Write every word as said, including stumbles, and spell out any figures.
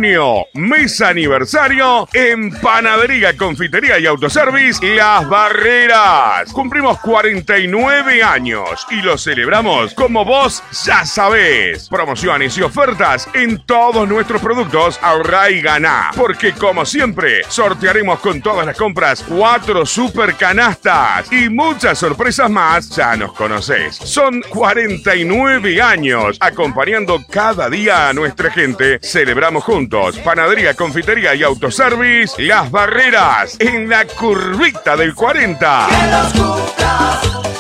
junio, mes aniversario en Panadería, Confitería y Autoservice Las Barreras. Cumplimos cuarenta y nueve años y lo celebramos como vos ya sabés. Promociones y ofertas en todos nuestros productos. Ahorrá y ganá, porque como siempre sortearemos con todas las compras cuatro super canastas y muchas sorpresas más. Ya nos conocés. Son cuarenta y nueve años acompañando cada día a nuestra gente. Celebramos juntos. Panadería, Confitería y Autoservice Las Barreras, en la curvita del cuarenta. Que los cumplas